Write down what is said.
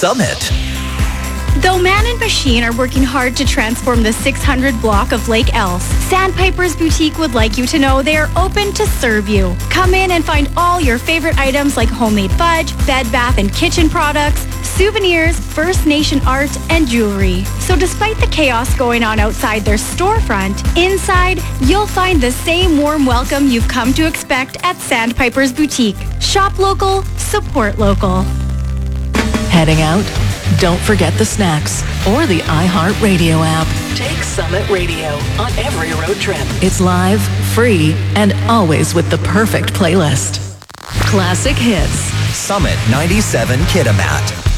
Summit. Though man and machine are working hard to transform the 600 block of Lake Else, Sandpiper's Boutique would like you to know they are open to serve you. Come in and find all your favorite items like homemade fudge, bed, bath, and kitchen products, souvenirs, First Nation art, and jewelry. So despite the chaos going on outside their storefront, inside, you'll find the same warm welcome you've come to expect at Sandpiper's Boutique. Shop local, support local. Heading out? Don't forget the snacks or the iHeartRadio app. Take Summit Radio on every road trip. It's live, free, and always with the perfect playlist. Classic hits. Summit 97 Kitimat.